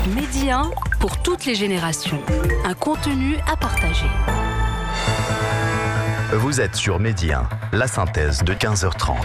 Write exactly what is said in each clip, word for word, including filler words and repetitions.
Medi un pour toutes les générations. Un contenu à partager. Vous êtes sur Medi un, la synthèse de quinze heures trente.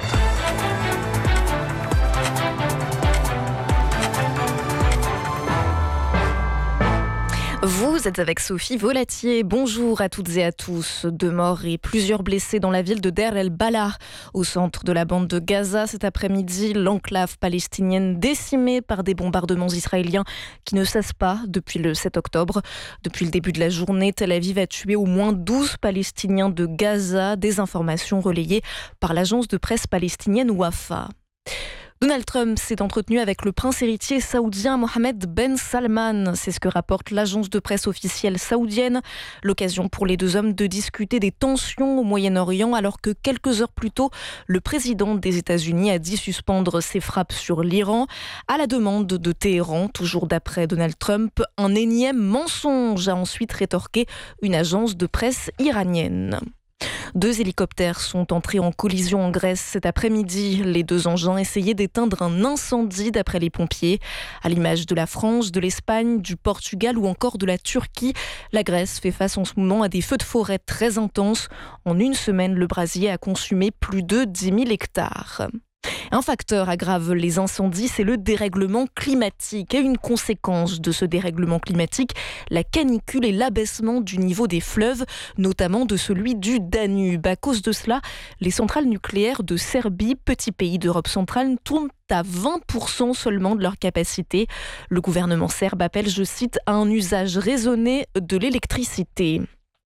Vous êtes avec Sophie Volatier. Bonjour à toutes et à tous. Deux morts et plusieurs blessés dans la ville de Deir el-Balah, au centre de la bande de Gaza. Cet après-midi, l'enclave palestinienne décimée par des bombardements israéliens qui ne cessent pas depuis le sept octobre. Depuis le début de la journée, Tel Aviv a tué au moins douze Palestiniens de Gaza. Des informations relayées par l'agence de presse palestinienne Wafa. Donald Trump s'est entretenu avec le prince héritier saoudien Mohammed Ben Salman. C'est ce que rapporte l'agence de presse officielle saoudienne. L'occasion pour les deux hommes de discuter des tensions au Moyen-Orient, alors que quelques heures plus tôt, le président des États-Unis a dit suspendre ses frappes sur l'Iran à la demande de Téhéran. Toujours d'après Donald Trump, un énième mensonge, a ensuite rétorqué une agence de presse iranienne. Deux hélicoptères sont entrés en collision en Grèce cet après-midi. Les deux engins essayaient d'éteindre un incendie d'après les pompiers. À l'image de la France, de l'Espagne, du Portugal ou encore de la Turquie, la Grèce fait face en ce moment à des feux de forêt très intenses. En une semaine, le brasier a consumé plus de dix mille hectares. Un facteur aggrave les incendies, c'est le dérèglement climatique. Et une conséquence de ce dérèglement climatique, la canicule et l'abaissement du niveau des fleuves, notamment de celui du Danube. À cause de cela, les centrales nucléaires de Serbie, petit pays d'Europe centrale, tournent à vingt pour cent seulement de leur capacité. Le gouvernement serbe appelle, je cite, à un usage raisonné de l'électricité.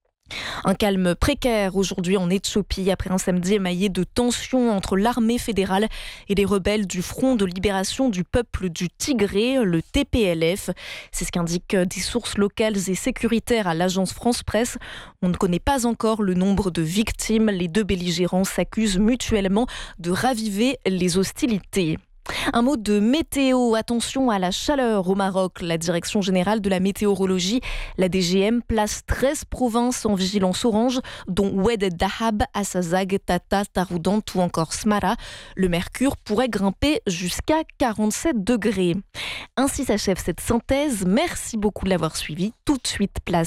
Un calme précaire aujourd'hui en Éthiopie après un samedi émaillé de tensions entre l'armée fédérale et les rebelles du Front de libération du peuple du Tigré, le T P L F. C'est ce qu'indiquent des sources locales et sécuritaires à l'agence France Presse. On ne connaît pas encore le nombre de victimes. Les deux belligérants s'accusent mutuellement de raviver les hostilités. Un mot de météo, attention à la chaleur au Maroc. La Direction générale de la météorologie, la D G M, place treize provinces en vigilance orange, dont Oued Dahab, Assazag, Tata, Taroudant ou encore Smara. Le mercure pourrait grimper jusqu'à quarante-sept degrés. Ainsi s'achève cette synthèse. Merci beaucoup de l'avoir suivi. Tout de suite, place